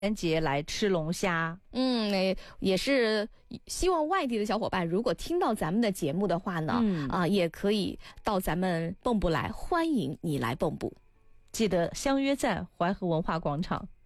元节来吃龙虾。 也是希望外地的小伙伴如果听到咱们的节目的话呢，也可以到咱们蚌埠来，欢迎你来蚌埠。 记得相约在淮河文化广场。